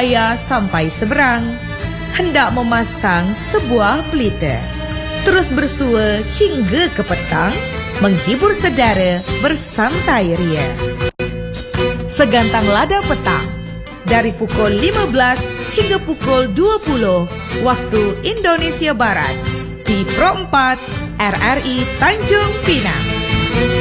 Surabaya sampai seberang, hendak memasang sebuah pelita. Terus bersua hingga ke petang, menghibur saudara bersantai ria. Segantang lada petang, dari pukul 15 hingga pukul 20 waktu Indonesia Barat, di Pro 4 RRI Tanjung Pinang.